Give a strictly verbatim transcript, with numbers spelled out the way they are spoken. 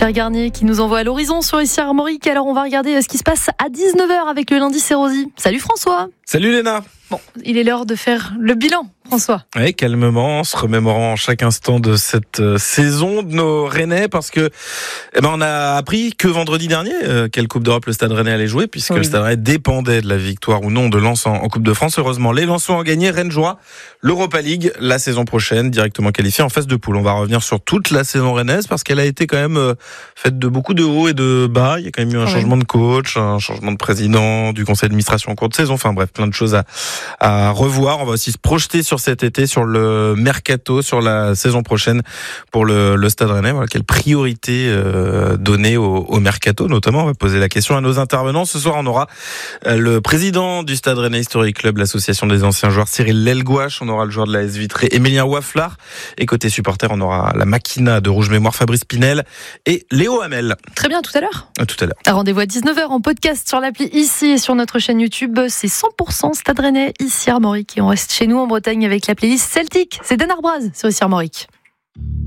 Pierre Garnier qui nous envoie à l'horizon sur ici Armorique. Alors on va regarder ce qui se passe à dix-neuf heures avec le lundi c'est Rosie. Salut François. Salut Léna. Bon, il est l'heure de faire le bilan, François. Oui, calmement, en se remémorant chaque instant de cette euh, saison de nos Rennais, parce que eh ben on a appris que vendredi dernier euh, quelle Coupe d'Europe le Stade Rennais allait jouer, puisque oui. le Stade Rennais dépendait de la victoire ou non de Lens en, en Coupe de France. Heureusement, les Lensois ont gagné. Rennes jouera l'Europa League la saison prochaine, directement qualifié en phase de poule. On va revenir sur toute la saison rennaise, parce qu'elle a été quand même euh, faite de beaucoup de hauts et de bas. Il y a quand même eu un oui. changement de coach, un changement de président, du conseil d'administration en cours de saison. Enfin bref, plein de choses à à revoir. On va aussi se projeter sur cet été, sur le mercato, sur la saison prochaine pour le, le Stade Rennais. Voilà, quelle priorité euh, donner au, au mercato, notamment. On va poser la question à nos intervenants. Ce soir, on aura euh, le président du Stade Rennais Historic Club, l'association des anciens joueurs, Cyril Lelgouache. On aura le joueur de l'A S Vitré, Emilien Waflard. Et côté supporter, on aura la Machina de Rouge Mémoire, Fabrice Pinel et Léo Hamel. Très bien, tout à l'heure. À tout à l'heure. Rendez-vous à dix-neuf heures en podcast sur l'appli ici et sur notre chaîne YouTube. C'est cent pour cent Stade Rennais ici Armorique. Et on reste chez nous en Bretagne avec la playlist Celtic. C'est Dan Arbraz sur ici Armorique.